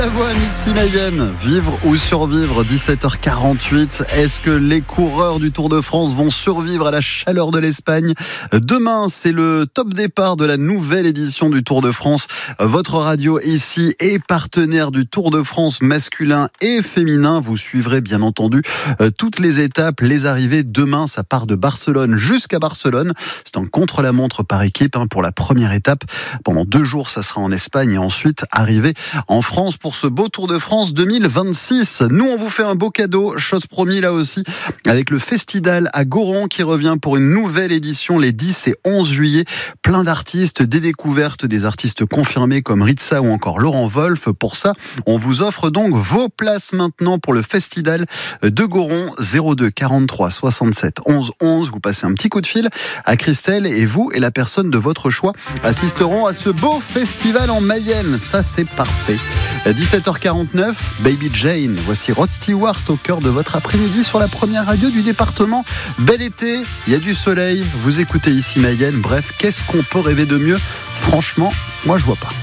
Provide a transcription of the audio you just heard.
Avoine, ici Mayenne, vivre ou survivre, 17h48. Est-ce que les coureurs du Tour de France vont survivre à la chaleur de l'Espagne ? Demain, c'est le top départ de la nouvelle édition du Tour de France. Votre radio ici est partenaire du Tour de France masculin et féminin. Vous suivrez bien entendu toutes les étapes, les arrivées. Demain, ça part de Barcelone jusqu'à Barcelone. C'est un contre-la-montre par équipe pour la première étape. Pendant 2 jours, ça sera en Espagne et ensuite arrivé en France pour ce beau Tour de France 2026. Nous, on vous fait un beau cadeau, chose promis là aussi, avec le Festival à Goron qui revient pour une nouvelle édition les 10 et 11 juillet. Plein d'artistes, des découvertes, des artistes confirmés comme Ritza ou encore Laurent Wolf. Pour ça, on vous offre donc vos places maintenant pour le Festival de Goron. 02 43 67 11 11. Vous passez un petit coup de fil à Christelle et vous et la personne de votre choix assisteront à ce beau festival en Mayenne. Ça, c'est parfait. 17h49, Baby Jane. Voici Rod Stewart au cœur de votre après-midi sur la première radio du département. Bel été, il y a du soleil, vous écoutez ici Mayenne. Bref, qu'est-ce qu'on peut rêver de mieux ? Franchement, moi je vois pas.